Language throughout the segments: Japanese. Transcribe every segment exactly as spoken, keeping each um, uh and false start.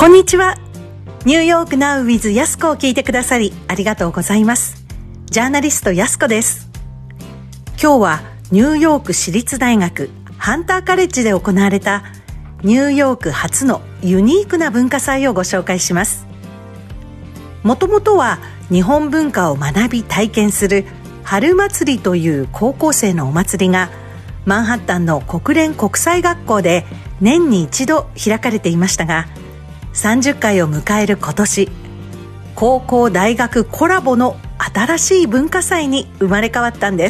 こんにちは。ニューヨークナウ with やすこを聞いてくださりありがとうございます。ジャーナリストやすこです。今日はニューヨーク市立大学ハンターカレッジで行われたニューヨーク初のユニークな文化祭をご紹介します。もともとは日本文化を学び体験する春祭りという高校生のお祭りがマンハッタンの国連国際学校で年に一度開かれていましたが、さんじゅっかいを迎える今年、高校大学コラボの新しい文化祭に生まれ変わったんです。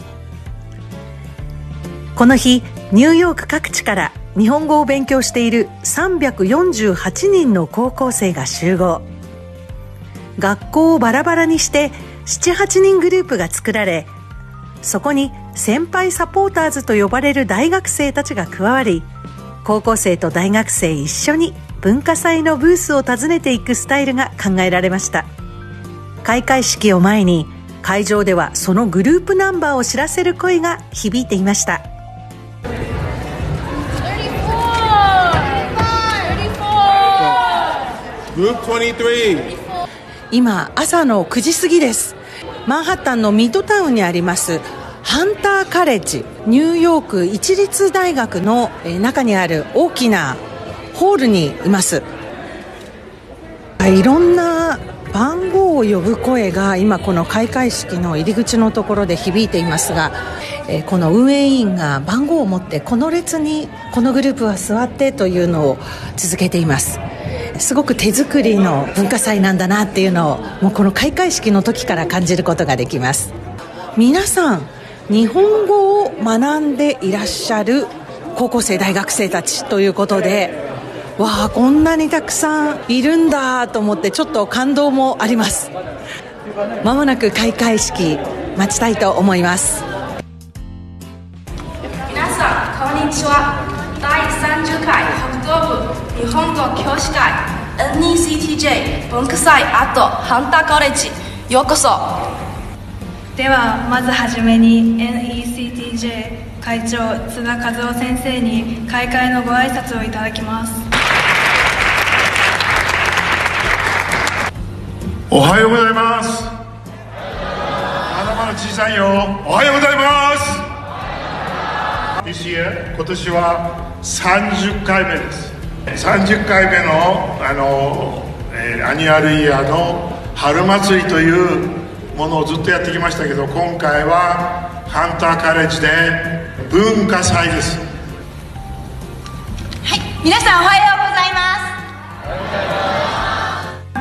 この日、ニューヨーク各地から日本語を勉強しているさんびゃくよんじゅうはちにんの高校生が集合。学校をバラバラにしてななはちにんグループが作られ、そこに先輩サポーターズと呼ばれる大学生たちが加わり、高校生と大学生一緒に文化祭のブースを訪ねていくスタイルが考えられました。開会式を前に会場ではそのグループナンバーを知らせる声が響いていました。今朝のくじ過ぎです。マンハッタンのミッドタウンにありますハンターカレッジ、ニューヨーク一律大学の中にある大きなホールにいます。いろんな番号を呼ぶ声が今この開会式の入り口のところで響いていますが、この運営委員が番号を持ってこの列にこのグループは座ってというのを続けています。すごく手作りの文化祭なんだなっていうのをもうこの開会式の時から感じることができます。皆さん日本語を学んでいらっしゃる高校生大学生たちということで、わあこんなにたくさんいるんだと思ってちょっと感動もあります。まもなく開会式待ちたいと思います。 皆さんこんにちは。だいさんじゅっかい北東部日本語教師会 エヌイーシーティージェー 文化祭アットハンターカレッジようこそ。ではまずはじめに エヌイーシーティージェー 会長津田和夫先生に開会のご挨拶をいただきます。 おはようございます。まだまだ小さいよ。おはようございます。This year 今年はさんじゅっかいめです。さんじゅっかいめの、あの、えー、アニュアルイヤーの春祭りというものをずっとやってきましたけど、今回はハンターカレッジで文化祭です。 はい、皆さんおはようございます。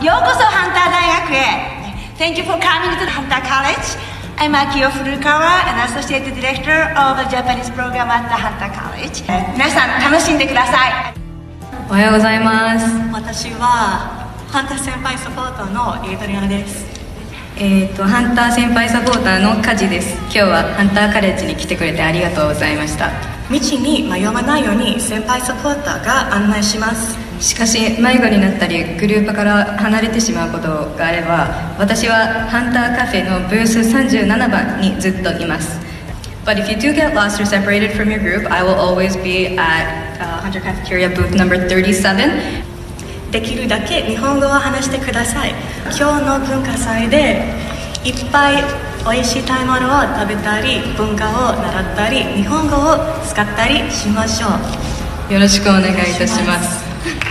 ようこそハンター大学へ。 Thank you for coming to the Hunter College. I'm Akio Furukawa, an Associate Director of the Japanese program at the Hunter College. 皆さん楽しんでください。 おはようございます。 私はハンター先輩サポーターのエイドリアナです。 えーと、ハンター先輩サポーターのカジです。今日はハンターカレッジに来てくれてありがとうございました。 道に迷わないように先輩サポーターが案内します。 しかし迷子になったりグループから離れてしまうことがあれば、私はハンターカフェのブースさんじゅうななばんにずっといます。 But if you do get lost or separated from your group, I will always be at、uh, Hunter Cafeteria booth number thirty-seven. できるだけ日本語を話してください。今日の文化祭でいっぱいおいしい食べ物を食べたり、文化を習ったり、日本語を使ったりしましょう。 よろしくお願いいたします。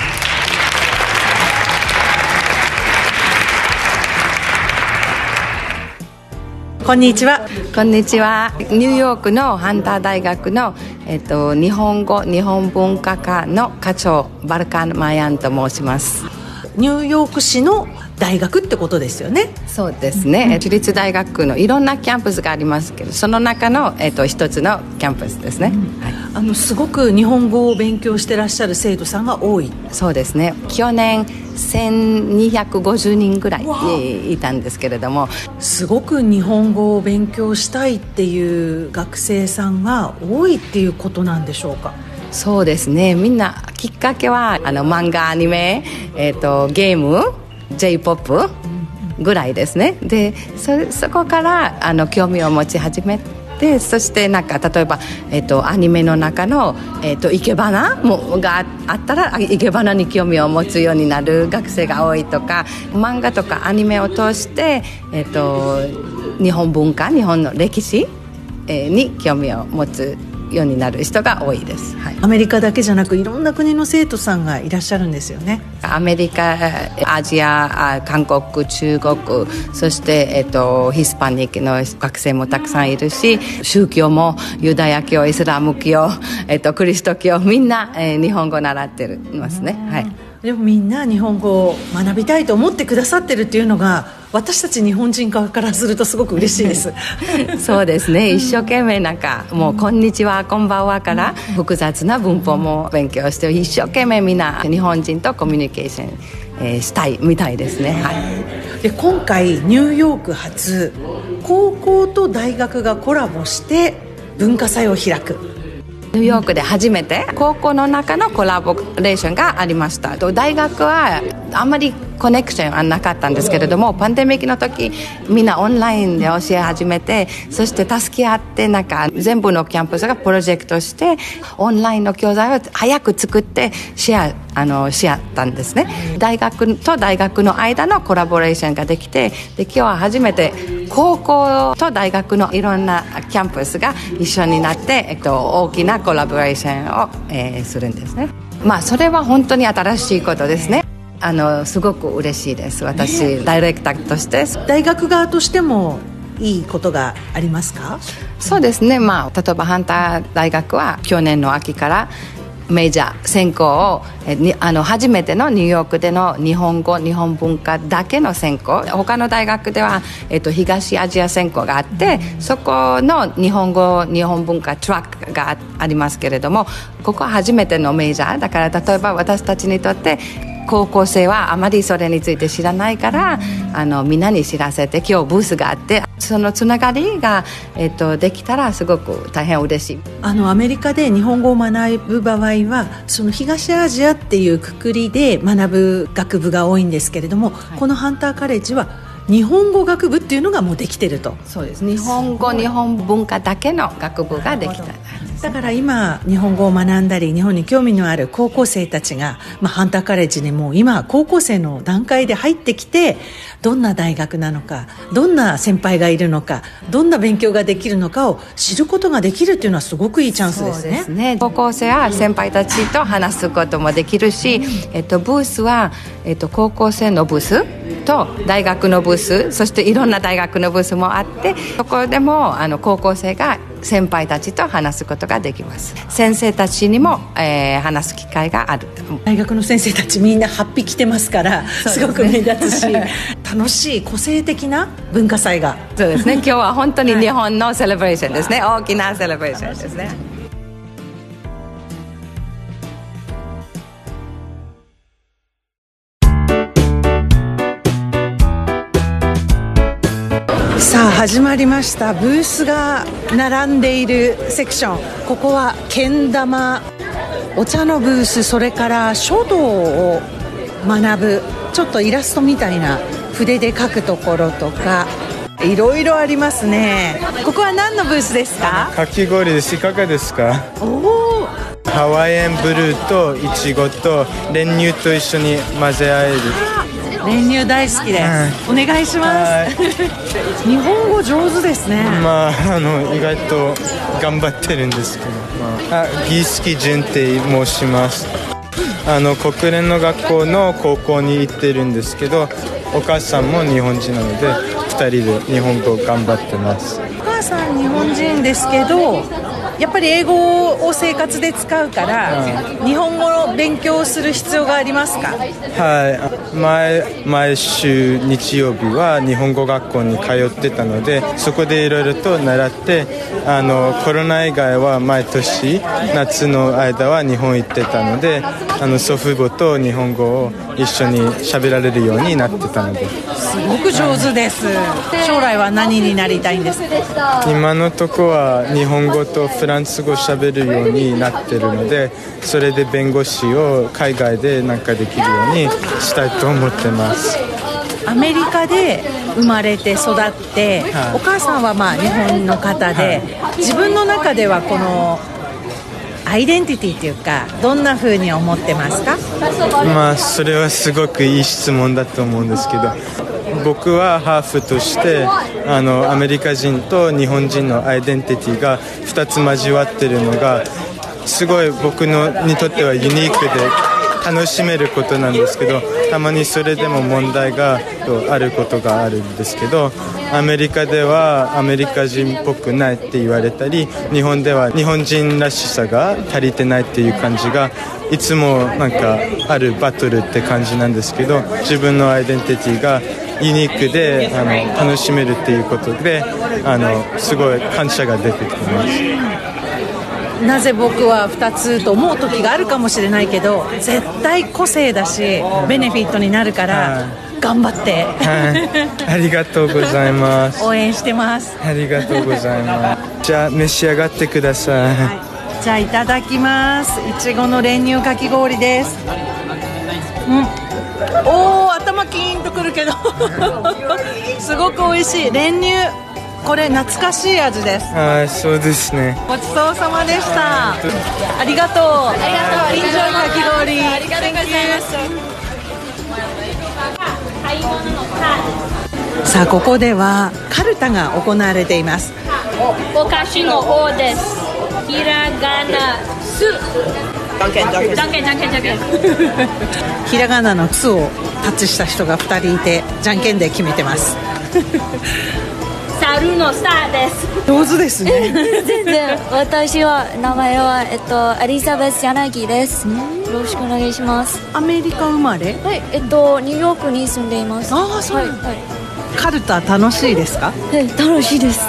こんにちは。 こんにちは。ニューヨークのハンター大学の、えっと、日本語日本文化科の課長バルカン・マヤンと申します。 ニューヨーク市の大学ってことですよね。 そうですね、私立大学のいろんなキャンパスがありますけど、その中の、えっと、一つのキャンパスですね、うんはい、 あのすごく日本語を勉強してらっしゃる生徒さんが多い。 そうですね、去年せんにひゃくごじゅうにんぐらいいたんですけれども、 すごく日本語を勉強したいっていう学生さんが多いっていうことなんでしょうか。 そうですね、みんなきっかけはあの漫画、アニメ、えーと、ゲーム、 J-ポップぐらいですね。で そ, そこからあの興味を持ち始めでそしてなんか例えば、えー、とアニメの中の、えー、と生け花もがあったら生け花に興味を持つようになる学生が多いとか、漫画とかアニメを通して、えー、と日本文化日本の歴史、えー、に興味を持つようになる人が多いです、はい、 アメリカだけじゃなくいろんな国の生徒さんがいらっしゃるんですよね。 アメリカ、アジア、韓国、中国、そして、えっと、ヒスパニックの学生もたくさんいるし、宗教もユダヤ教、イスラム教、えっと、クリスト教みんな、えー、日本語を習ってるますね、はい、 でもみんな日本語を学びたいと思ってくださってるっていうのが私たち日本人側からするとすごく嬉しいですそうですね、一生懸命なんかもうこんにちはこんばんはから複雑な文法も勉強して一生懸命みんな日本人とコミュニケーション、えー、したいみたいですね、はい、 で今回ニューヨーク発高校と大学がコラボして文化祭を開く。 ニューヨークで初めて高校の中のコラボレーションがありました。大学はあんまりコネクションはなかったんですけれども、パンデミックの時みんなオンラインで教え始めて、そして助け合ってなんか全部のキャンパスがプロジェクトしてオンラインの教材を早く作ってシェアあのし合ったんですね。大学と大学の間のコラボレーションができて、で今日は初めて高校と大学のいろんなキャンパスが一緒になって、えっと、大きなコラボレーションを、えー、するんですね。まあそれは本当に新しいことですね。あのすごく嬉しいです。私、ね、ダイレクターとして大学側としてもいいことがありますか？ そうですね、まあ、例えばハンター大学は去年の秋からメジャー専攻をえにあの初めてのニューヨークでの日本語日本文化だけの専攻、他の大学では、えっと、東アジア専攻があって、うん、そこの日本語日本文化トラックが あ, ありますけれども、ここは初めてのメジャーだから、例えば私たちにとって高校生はあまりそれについて知らないから、あのみんなに知らせて、今日ブースがあってそのつながりが、えっと、できたらすごく大変嬉しい。 あのアメリカで日本語を学ぶ場合はその東アジアっていうくくりで学ぶ学部が多いんですけれども、はい、このハンターカレッジは日本語学部っていうのがもうできてると。 そうです、日本語日本文化だけの学部ができた。 だから今日本語を学んだり日本に興味のある高校生たちが、まあ、ハンターカレッジにもう今高校生の段階で入ってきて、どんな大学なのか、どんな先輩がいるのか、どんな勉強ができるのかを知ることができるっていうのはすごくいいチャンスですね。 そうですね、高校生は先輩たちと話すこともできるし、えっと、ブースは、えっと、高校生のブースと大学のブース、そしていろんな大学のブースもあって、そこでもあの高校生が先輩たちと話すことができます。先生たちにも、えー、話す機会がある。 大学の先生たちみんなはっぴ着てますから、すごく目立つし楽しい個性的な文化祭が。 そうですね、今日は本当に日本のセレブレーションですね、はい、大きなセレブレーションですね。 さあ始まりました。ブースが並んでいるセクション、ここはけん玉、お茶のブース、それから書道を学ぶちょっとイラストみたいな筆で描くところとかいろいろありますね。ここは何のブースですか？ かき氷です。いかがですか？ おお、 ハワイアンブルーとイチゴと練乳と一緒に混ぜ合える。 練乳大好きです、はい、お願いします日本語上手ですね。 まあ、あの意外と頑張ってるんですけど、まあ、あギースキジュンって申します。あの国連の学校の高校に行ってるんですけど、お母さんも日本人なのでふたりで日本語頑張ってます。 お母さん日本人ですけどやっぱり英語を生活で使うから、うん、日本語の勉強をする必要がありますか？ はい、毎, 毎週日曜日は日本語学校に通ってたので、そこでいろいろと習って、あのコロナ以外は毎年夏の間は日本行ってたので、あの祖父母と日本語を一緒に喋られるようになってたので。 すごく上手です。将来は何になりたいんですか？ 今のとこは日本語とフランス語喋るようになってるので、それで弁護士を海外でなんかできるようにしたいと思ってます。 アメリカで生まれて育って、はい、お母さんはまあ日本の方で、はい、自分の中ではこのアイデンティティというかどんな風に思ってますか？ まあそれはすごくいい質問だと思うんですけど、僕はハーフとしてあのアメリカ人と日本人のアイデンティティがふたつ交わってるのがすごい僕のにとってはユニークで楽しめることなんですけど、たまにそれでも問題があることがあるんですけど、アメリカではアメリカ人っぽくないって言われたり、日本では日本人らしさが足りてないっていう感じがいつもなんかあるバトルって感じなんですけど、自分のアイデンティティがユニークであの楽しめるっていうことであのすごい感謝が出てきます。 なぜ僕はふたつと思う時があるかもしれないけど、絶対個性だしベネフィットになるから頑張って、 はい、ありがとうございます。 応援してます。 ありがとうございます。じゃあ召し上がってください。はい、 じゃあいただきます。いちごの練乳かき氷です。うん、おー、頭キーンとくるけどすごく美味しい練乳。これ懐かしい味です。 はい、そうですね。 ごちそうさまでした。ありがとう。ありがとう。インジョイかき氷。ありがとうございます。さあここではカルタが行われています。 お菓子の方です。ひらがなす。じゃんけんじゃんけんじゃんけんじゃんけんじゃんけん。 ひらがなのつをタッチした人がふたりいて、じゃんけんで決めてます猿のスターです。 上手ですね全然。私は名前は、えっと、エリザベス柳です。よろしくお願いします。 アメリカ生まれ？ はい、えっとニューヨークに住んでいます。 ああ、そう、はいはい、カルタ楽しいですか？ はい、楽しいです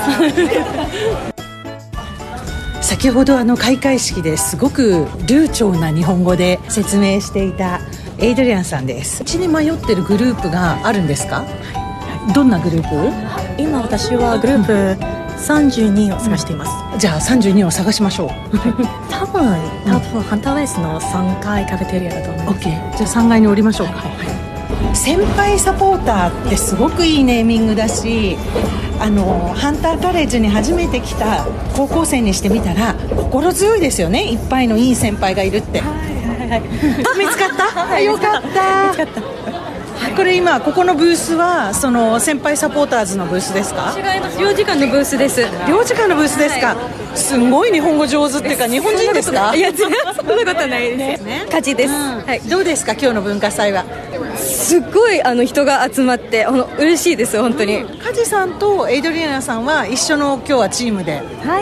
先ほどあの開会式ですごく流暢な日本語で説明していたエイドリアンさんです。うちに迷ってるグループがあるんですか？どんなグループ？ 今私はグループさんじゅうにを探しています、 うん、じゃあさんじゅうにを探しましょう多分多分ハンターベースのさんがいカフェテリアだと思います。 OK、 じゃあさんがいに降りましょうか、はいはい、先輩サポーターってすごくいいネーミングだし、あのハンターカレッジに初めて来た高校生にしてみたら心強いですよね。いっぱいのいい先輩がいるって。はいはいはい見つかったはい、よかった見つかった。これ今ここのブースはその先輩サポーターズのブースですか？ 違います。領事館のブースです。 領事館のブースですか、はい、すごい日本語上手っていうか日本人ですか？ いや全然そんなことないですね。勝ちです、うん、 はい、どうですか今日の文化祭は？ すっごいあの人が集まってあの嬉しいです本当に、 うん、梶さんとエイドリアナさんは一緒の今日はチームで、 はい、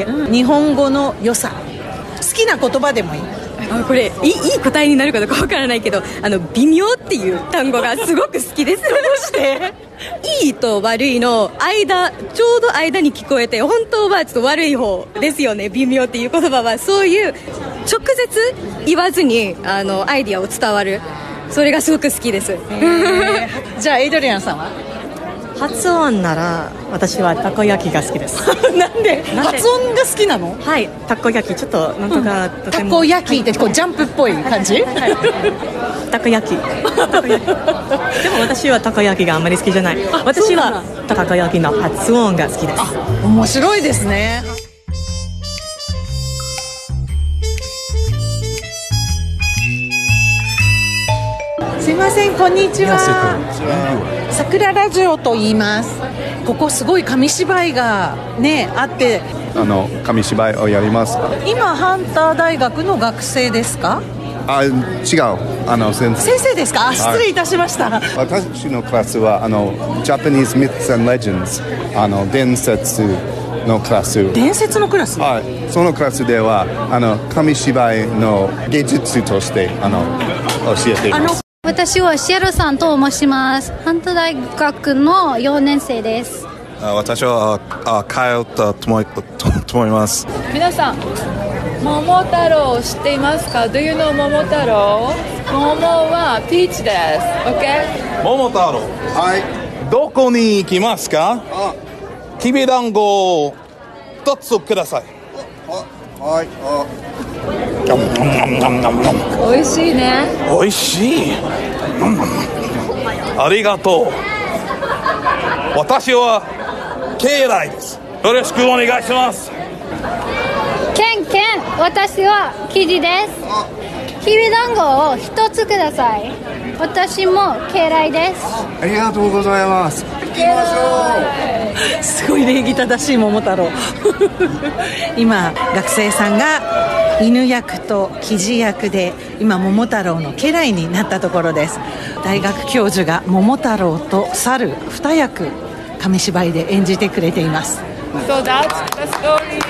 うん、日本語の良さ好きな言葉でもいい。 あこれいい、いい答えになるかどうかわからないけど、あの微妙っていう単語がすごく好きですどうしていいと悪いの間、ちょうど間に聞こえて本当はちょっと悪い方ですよね。微妙っていう言葉はそういう直接言わずにあのアイディアを伝わる、それがすごく好きです。 じゃあエイドリアンさんは？ 発音なら私はたこ焼きが好きですなんで発音が好きなの？ はい、たこ焼きちょっとなんとか、うん、とてもたこ焼きってこうジャンプっぽい感じ、はいはいはい、たこ焼きたこ焼きでも私はたこ焼きがあんまり好きじゃない。私はたこ焼きの発音が好きです。あ、 面白いですね。すいません、こんにちは。桜ラジオと言います。ここすごい紙芝居がねあって、 あの紙芝居をやりますか？ 今ハンター大学の学生ですか？ あ、違う、あの先生。 先生ですか？あ、失礼いたしました。 私のクラスはあの Japanese Myths and Legends、 あの伝説のクラス。 伝説のクラス？ はい、そのクラスではあの紙芝居の芸術としてあの教えています。 私はシエルさんと申します。ハンター大学のよねん生です。 私はあ通ったと思い、と思います。 皆さん、桃太郎を知っていますか？ Do you know 桃太郎？桃はピーチです。 OK？ 桃太郎、はい、どこに行きますか？あ、きびだんごを一つください。 はい、あ、 美味しいね。 美味しい。 ありがとう。私はケイライです。よろしくお願いします。 ケンケン、私はキジです。きびだんごを一つください。私もケイライです。 ありがとうございます。行きましょう。すごい礼儀正しい桃太郎。今学生さんが犬役とキジ役で今桃太郎の家来になったところです。大学教授が桃太郎と猿二役紙芝居で演じてくれています。 So that's the story.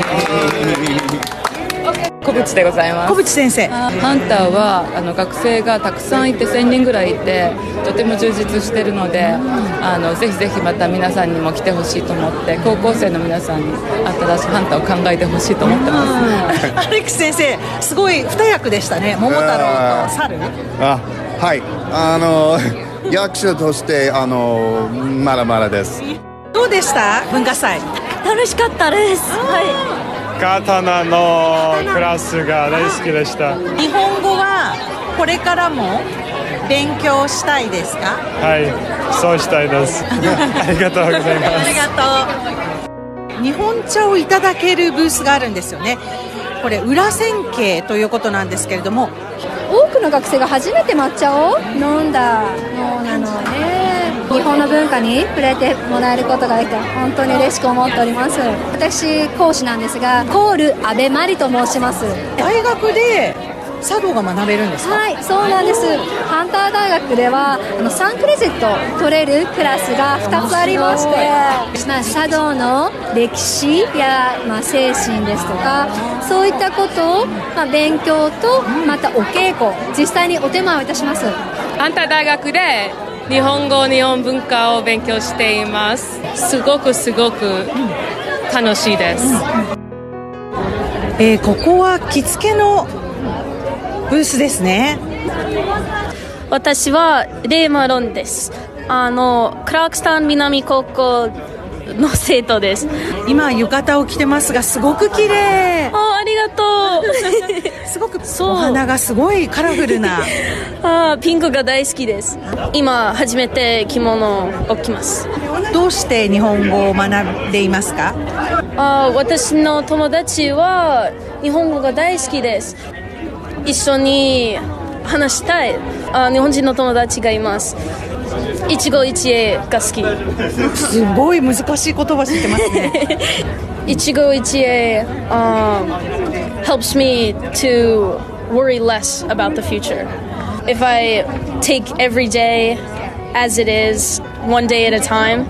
小渕でございます。 小渕先生、 ハンターはあの学生がたくさんいてせんにんぐらいいてとても充実しているので、あのぜひぜひまた皆さんにも来てほしいと思って高校生の皆さんに新しいハンターを考えてほしいと思ってます。 アレックス先生すごい二役でしたね。桃太郎と猿。 あ、はい、あの役者としてあのまだまだです。 どうでした文化祭？ 楽しかったです。はい。 刀のクラスが大好きでした。 日本語はこれからも勉強したいですか？ はい、そうしたいです。ありがとうございます。 ありがとう。日本茶をいただけるブースがあるんですよね。これ裏千家ということなんですけれども、 多くの学生が初めて抹茶を飲んだのなので、日本の文化に触れてもらえることができて本当に嬉しく思っております。私講師なんですが、コール安倍真理と申します。 大学で茶道が学べるんですか？ はい、そうなんです。ハンター大学ではあのさんクレジット取れるクラスがふたつありまして、まあ、茶道の歴史や、まあ、精神ですとかそういったことを、まあ、勉強とまたお稽古実際にお手間をいたします。 ハンター大学で日本語日本文化を勉強しています。すごくすごく楽しいです、 えー、ここは着付けのブースですね。 私はレイマロンです。あのクラークスタン南高校の生徒です。 今浴衣を着てますがすごく綺麗。 あ、ありがとう。 すごくお花がすごいカラフルな。 あ、ピンクが大好きです。今初めて着物を着ます。 どうして日本語を学んでいますか？ あ、私の友達は日本語が大好きです。一緒に話したい。あ、日本人の友達がいます。一期一会が好き。 すごい難しい言葉知ってますね。 一期一会、um, helps me to worry less about the future. If I take every day as it is, one day at a time,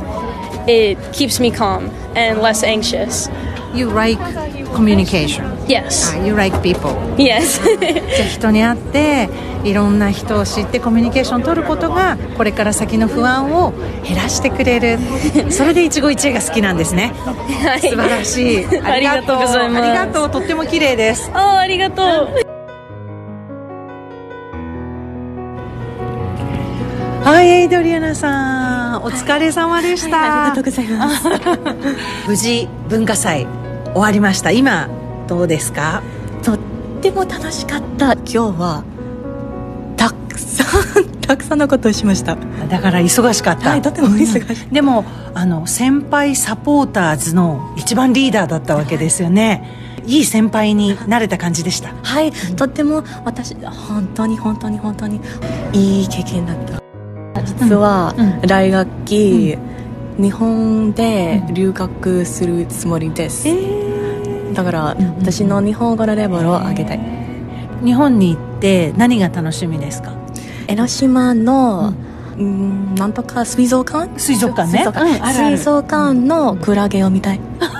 it keeps me calm and less anxious. You like communication? Yes. You like people? Yes. じゃあ人に会っていろんな人を知ってコミュニケーションを取ることがこれから先の不安を減らしてくれる。それで一期一会が好きなんですね。はい、素晴らしい。 ありがとうございます。 ありがとう。とっても綺麗です。 あ、ありがとう。 はい、エイドリアナさんお疲れ様でした。 はい、ありがとうございます。 無事文化祭終わりました。今どうですか？ とっても楽しかった。今日はたくさんたくさんのことをしました。 だから忙しかった。 はい、とても忙しい、 うん、でもあの先輩サポーターズの一番リーダーだったわけですよね。いい先輩になれた感じでした。 はい、とっても私本当に本当に本当にいい経験だった。実は来学期、うん、日本で留学するつもりです、うん、だから、うん、私の日本語のレベルを上げたい。 日本に行って何が楽しみですか？ 江ノ島の、うん、なんとか水族館水族館ね、 水族館、うん、あるある、水族館のクラゲを見たい。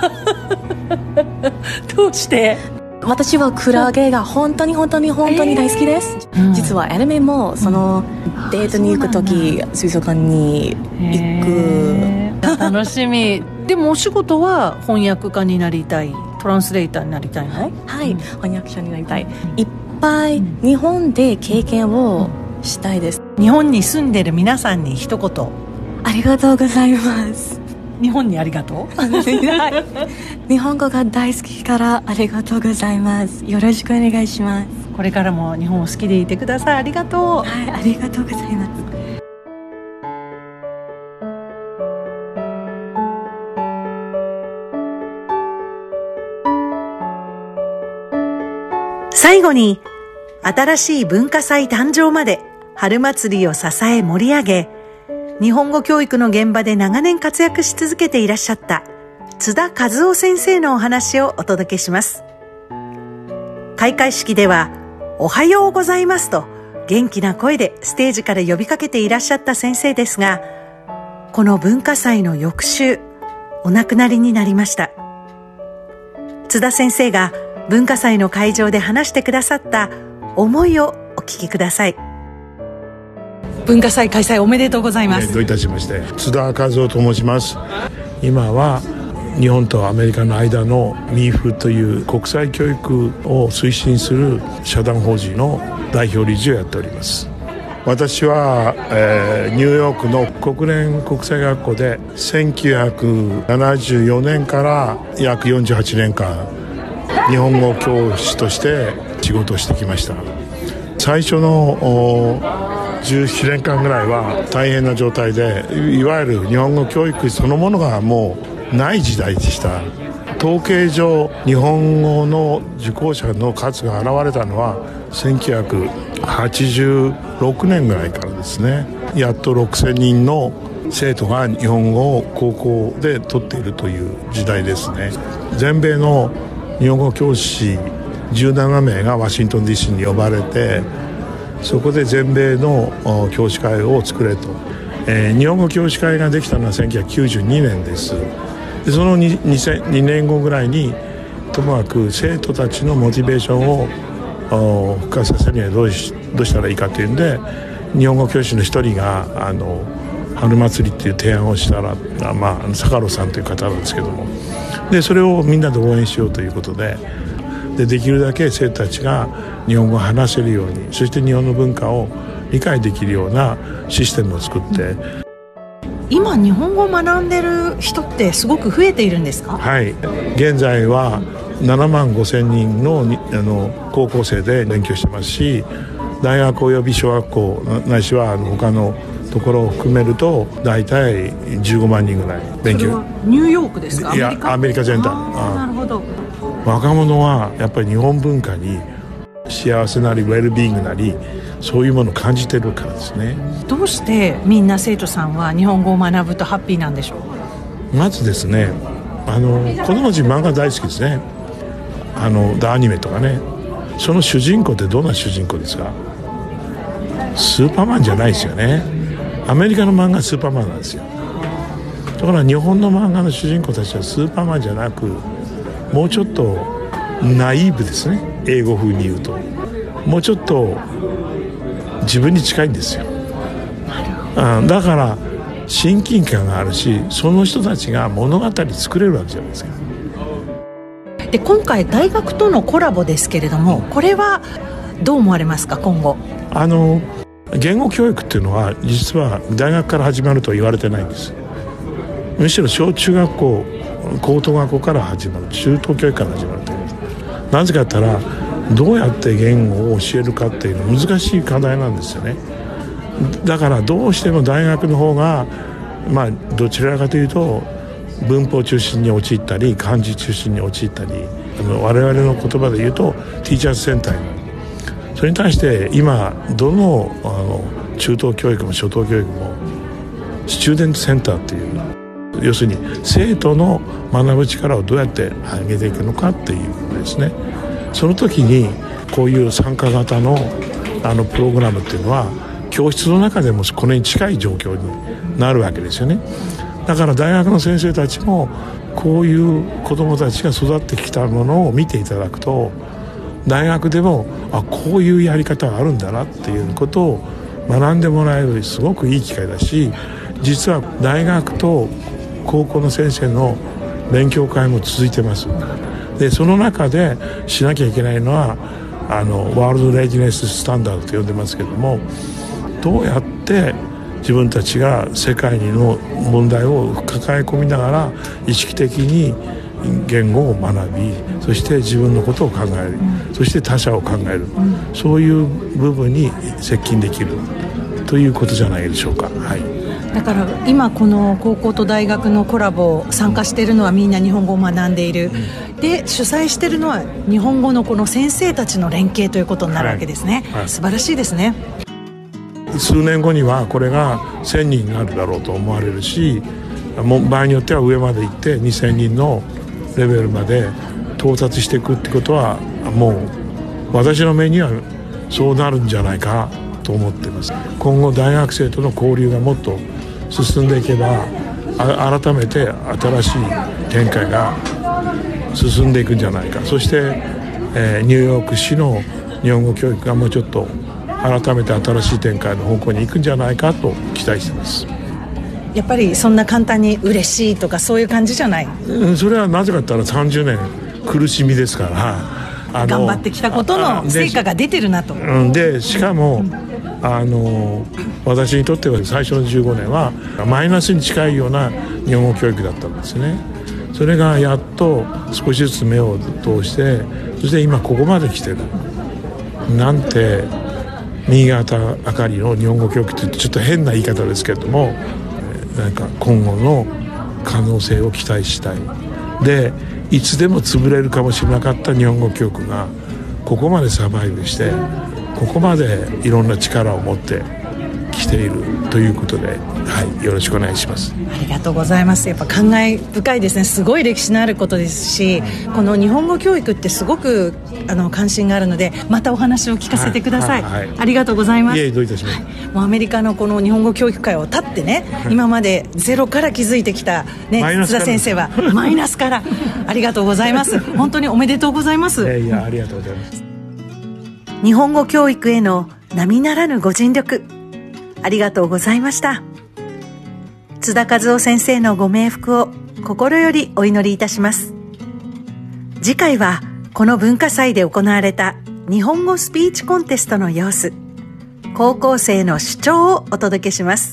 どうして？ 私はクラゲが本当に本当に本当に大好きです、えー、実はアニメもその、うん、デートに行くとき水族館に行く、 楽しみ。でもお仕事は翻訳家になりたい、トランスレーターになりたいの？ はい、うん、翻訳者になりたい。いっぱい日本で経験をしたいです。 日本に住んでる皆さんに一言。 ありがとうございます。 日本にありがとう。 日本語が大好きからありがとうございます。よろしくお願いします。 これからも日本を好きでいてください。ありがとう。 はい、ありがとうございます。 最後に、新しい文化祭誕生まで春祭りを支え盛り上げ、日本語教育の現場で長年活躍し続けていらっしゃった津田和夫先生のお話をお届けします。開会式では、おはようございますと元気な声でステージから呼びかけていらっしゃった先生ですが、この文化祭の翌週、お亡くなりになりました。津田先生が文化祭の会場で話してくださった思いをお聞きください。文化祭開催おめでとうございます。 どういたしまして。津田和夫と申します。今は日本とアメリカの間の ミーフ という国際教育を推進する社団法人の代表理事をやっております。私は、えー、ニューヨークの国連国際学校でせんきゅうひゃくななじゅうよねんから約よんじゅうはちねんかん日本語教師として仕事をしてきました。最初のじゅうななねんかんぐらいは大変な状態で、いわゆる日本語教育そのものがもうない時代でした。統計上日本語の受講者の数が現れたのはせんきゅうひゃくはちじゅうろくねんぐらいからですね。やっとろくせんにんの生徒が日本語を高校で取っているという時代ですね。全米の日本語教師じゅうななめいがワシントン ディーシー に呼ばれて、そこで全米の教師会を作れと、えー、日本語教師会ができたのはせんきゅうひゃくきゅうじゅうにねんです。でその 2, 2年後ぐらいにともかく生徒たちのモチベーションを復活させるにはどうし、どうしたらいいかというんで、日本語教師の一人があの春祭りっていう提案をしたら、まあ、坂野さんという方なんですけども、でそれをみんなで応援しようということで、でできるだけ生徒たちが日本語を話せるように、そして日本の文化を理解できるようなシステムを作って、 今日本語を学んでる人ってすごく増えているんですか？ はい、現在はななまんごせんにん の, あの高校生で勉強してますし、大学および小学校ないしはあの他のところを含めると大体じゅうごまんにんぐらい勉強。 それはニューヨークですか？ いやアメリカ全体。 なるほど。 若者はやっぱり日本文化に幸せなりウェルビーイングなりそういうものを感じてるからですね。 どうしてみんな生徒さんは日本語を学ぶとハッピーなんでしょう？ まずですね、あの子供たち漫画大好きですね。あのアニメとかね。その主人公ってどんな主人公ですか？スーパーマンじゃないですよね。アメリカの漫画はスーパーマンなんですよ。だから日本の漫画の主人公たちはスーパーマンじゃなく、もうちょっとナイーブですね。英語風に言うともうちょっと自分に近いんですよ。あだから親近感があるし、その人たちが物語作れるわけじゃないですか。 で今回大学とのコラボですけれども、これはどう思われますか？今後あの言語教育っていうのは実は大学から始まるとは言われてないんです。むしろ小中学校高等学校から始まる、中等教育から始まるという。なぜかと言ったらどうやって言語を教えるかっていうのは難しい課題なんですよね。だからどうしても大学の方がまあどちらかというと文法中心に陥ったり漢字中心に陥ったり、あの我々の言葉で言うとティーチャーズセンターになる。それに対して今どの、あの中等教育も初等教育もスチューデントセンターっていう、要するに生徒の学ぶ力をどうやって上げていくのかっていうことですね。その時にこういう参加型のあのプログラムっていうのは教室の中でもこれに近い状況になるわけですよね。だから大学の先生たちもこういう子どもたちが育ってきたものを見ていただくと、大学でもあこういうやり方があるんだなっていうことを学んでもらえるすごくいい機会だし、実は大学と高校の先生の勉強会も続いてます。でその中でしなきゃいけないのはあのワールドレジネススタンダードと呼んでますけども、どうやって自分たちが世界の問題を抱え込みながら意識的に言語を学び、そして自分のことを考える、うん、そして他者を考える、うん、そういう部分に接近できるということじゃないでしょうか。はい、 だから今この高校と大学のコラボ参加しているのはみんな日本語を学んでいる、うん、で主催しているのは日本語のこの先生たちの連携ということになるわけですね、はいはい、素晴らしいですね。 数年後にはこれがせんにんになるだろうと思われるし、場合によっては上まで行ってにせんにんのレベルまで到達していくってことはもう私の目にはそうなるんじゃないかと思っています。今後大学生との交流がもっと進んでいけば改めて新しい展開が進んでいくんじゃないか。そして、えー、ニューヨーク市の日本語教育がもうちょっと改めて新しい展開の方向に行くんじゃないかと期待しています。 やっぱりそんな簡単に嬉しいとかそういう感じじゃない、 うん、それはなぜかって言ったらさんじゅうねん苦しみですから、 あの頑張ってきたことの成果が出てるなと。 で, でしかも、うん、あの私にとっては最初のじゅうごねんはマイナスに近いような日本語教育だったんですね。それがやっと少しずつ目を通して、そして今ここまで来てるなんて、新潟あかりの日本語教育ってちょっと変な言い方ですけれども、なんか今後の可能性を期待したい。でいつでも潰れるかもしれなかった日本語教育がここまでサバイブして、ここまでいろんな力を持ってきているということで、はい、よろしくお願いします。 ありがとうございます。やっぱ感慨深いですね。すごい歴史のあることですし、この日本語教育ってすごくあの関心があるので、またお話を聞かせてください、はいはいはい、ありがとうございます。 いえ、どういたします、 はい、もうアメリカのこの日本語教育界を立ってね、はい、今までゼロから築いてきた、ね、津田先生はマイナスからありがとうございます本当におめでとうございます。 いやいや、ありがとうございます。 日本語教育への並ならぬご尽力ありがとうございました。津田和夫先生のご冥福を心よりお祈りいたします。次回はこの文化祭で行われた日本語スピーチコンテストの様子、高校生の主張をお届けします。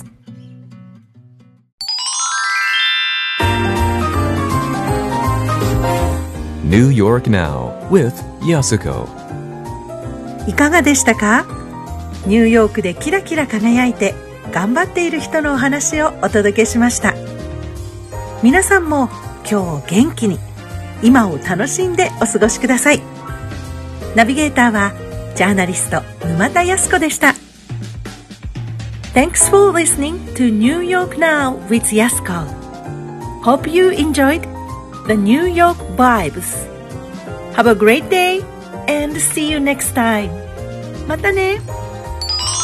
New York Now with Yasuko。 いかがでしたか？ニューヨークでキラキラ輝いて頑張っている人のお話をお届けしました。皆さんも今日元気に今を楽しんでお過ごしください。ナビゲーターはジャーナリスト沼田康子でした。 Thanks for listening to New York Now with Yasuko. Hope you enjoyed the New York vibes. Have a great day and see you next time. またね。